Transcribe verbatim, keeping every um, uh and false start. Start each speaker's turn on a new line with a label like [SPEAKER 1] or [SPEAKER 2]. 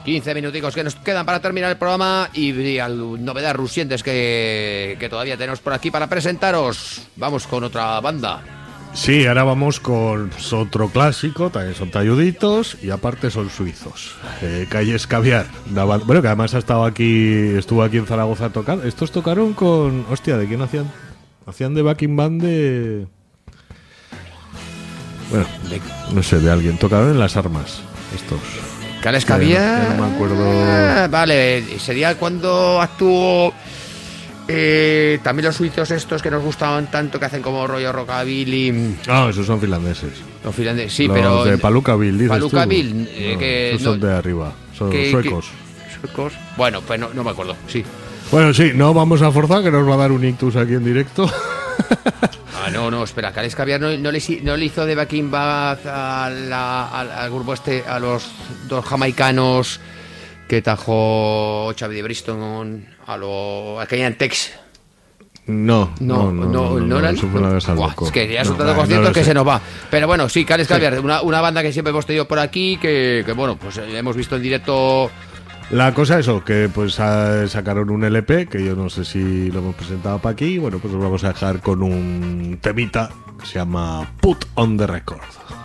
[SPEAKER 1] quince minuticos que nos quedan para terminar el programa y, y al, novedades rusientes que, que todavía tenemos por aquí para presentaros. Vamos con otra banda.
[SPEAKER 2] Sí, ahora vamos con pues, otro clásico, también son talluditos y aparte son suizos. Eh, Calle Escabiar, bueno, que además ha estado aquí, estuvo aquí en Zaragoza tocando. Estos tocaron con, hostia, ¿de quién hacían? Hacían de backing band de... Bueno, de, no sé, de alguien. Tocaron en Las Armas, estos.
[SPEAKER 1] Calle Escabiar...
[SPEAKER 2] No, no me acuerdo...
[SPEAKER 1] Ah, vale, sería cuando actuó... Eh, también los suizos estos que nos gustaban tanto, que hacen como rollo rockabilly.
[SPEAKER 2] Ah, esos son finlandeses.
[SPEAKER 1] Los finlandeses, sí,
[SPEAKER 2] los
[SPEAKER 1] pero
[SPEAKER 2] de Palookaville, dices
[SPEAKER 1] Palookaville, eh,
[SPEAKER 2] no,
[SPEAKER 1] que
[SPEAKER 2] esos son
[SPEAKER 1] no,
[SPEAKER 2] de arriba, son
[SPEAKER 1] que,
[SPEAKER 2] suecos.
[SPEAKER 1] Que, suecos. Bueno, pues no, no me acuerdo, sí.
[SPEAKER 2] Bueno, sí, no vamos a forzar, que nos va a dar un ictus aquí en directo.
[SPEAKER 1] Ah, no, no, espera, Calle Escabiar no, no, le, no le hizo de backing band a la, al, al grupo este, a los dos jamaicanos que tajó Xavi de Bristol, a lo a Kenyan Tex.
[SPEAKER 2] No, no, no, no, no, no, no eso fue la casa
[SPEAKER 1] Buah,
[SPEAKER 2] loco.
[SPEAKER 1] Es que ya son
[SPEAKER 2] no,
[SPEAKER 1] tantos
[SPEAKER 2] no,
[SPEAKER 1] conciertos
[SPEAKER 2] no
[SPEAKER 1] que
[SPEAKER 2] sé.
[SPEAKER 1] se nos va. Pero bueno, sí, Calle Escabiar,
[SPEAKER 2] Sí.
[SPEAKER 1] una, una banda que siempre hemos tenido por aquí, que, que bueno, pues hemos visto en directo.
[SPEAKER 2] La cosa es eso, que pues a, sacaron un L P, que yo no sé si lo hemos presentado para aquí. Bueno, pues os vamos a dejar con un temita que se llama Put on the Record.